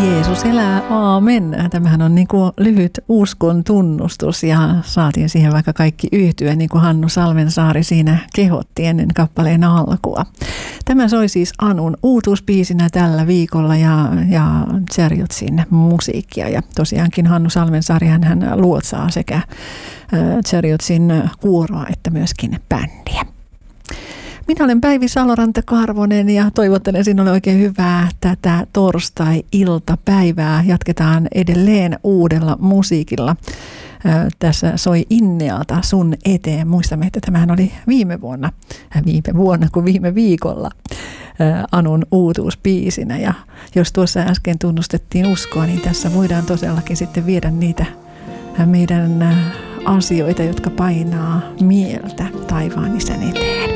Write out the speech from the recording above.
Jeesus elää, aamen. Tämähän on niin kuin lyhyt uskon tunnustus ja saatiin siihen vaikka kaikki yhtyä, niin kuin Hannu Salmensaari siinä kehotti ennen kappaleen alkua. Tämä soi siis Anun uutuusbiisinä tällä viikolla ja Chariotsin musiikkia. Ja tosiaankin Hannu Salmensaari hän luotsaa sekä Chariotsin kuoroa että myöskin bändiä. Minä olen Päivi Saloranta-Karvonen ja toivottelen sinulle oikein hyvää tätä torstai-iltapäivää. Jatketaan edelleen uudella musiikilla. Tässä soi Innealta Sun eteen. Muistamme, että tämähän oli viime viikolla Anun uutuusbiisinä. Ja jos tuossa äsken tunnustettiin uskoa, niin tässä voidaan todellakin sitten viedä niitä meidän asioita, jotka painaa mieltä taivaan Isän eteen.